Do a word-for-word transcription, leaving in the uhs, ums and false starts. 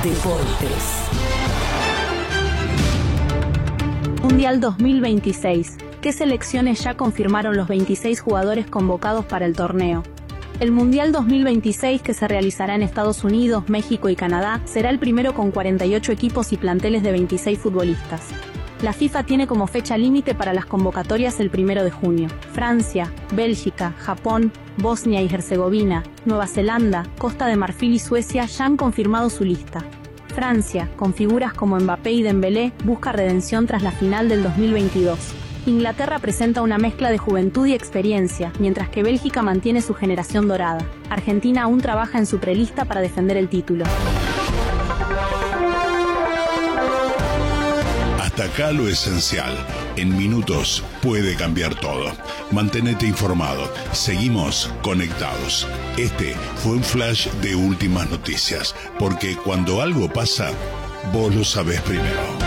Deportes. Mundial dos mil veintiséis. ¿Qué selecciones ya confirmaron los veintiséis jugadores convocados para el torneo? El Mundial dos mil veintiséis, que se realizará en Estados Unidos, México y Canadá, será el primero con cuarenta y ocho equipos y planteles de veintiséis futbolistas. La FIFA tiene como fecha límite para las convocatorias el primero de junio. Francia, Bélgica, Japón, Bosnia y Herzegovina, Nueva Zelanda, Costa de Marfil y Suecia ya han confirmado su lista. Francia, con figuras como Mbappé y Dembélé, busca redención tras la final del dos mil veintidós. Inglaterra presenta una mezcla de juventud y experiencia, mientras que Bélgica mantiene su generación dorada. Argentina aún trabaja en su prelista para defender el título. Hasta acá lo esencial. En minutos puede cambiar todo. Mantenete informado. Seguimos conectados. Este fue un flash de últimas noticias, porque cuando algo pasa, vos lo sabés primero.